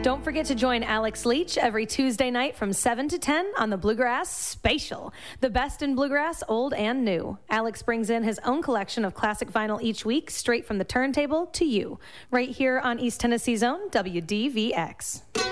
Don't forget to join Alex Leach every Tuesday night from 7 to 10 on the Bluegrass Spatial, the best in bluegrass, old and new. Alex brings in his own collection of classic vinyl each week, straight from the turntable to you, right here on East Tennessee's own WDVX.